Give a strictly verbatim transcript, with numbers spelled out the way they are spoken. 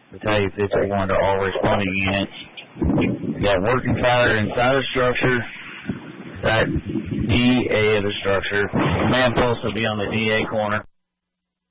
Battalion fifty-one to all responding units. We got working fire inside the structure. That D A of the structure. Command post will be on the D A corner.